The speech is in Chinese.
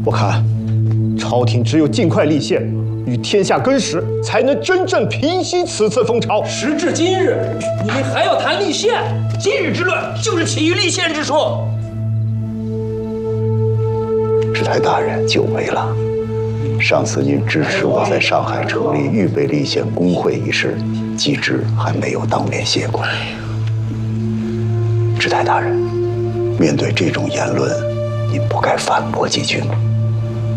我看，朝廷只有尽快立宪，与天下更始，才能真正平息此次风潮。 时至今日，你们还要谈立宪？今日之乱就是起于立宪之说。 知台大人久违了。上次您支持我在上海成立预备立宪工会一事，机智还没有当面谢过。知台大人，面对这种言论，您不该反驳几句吗？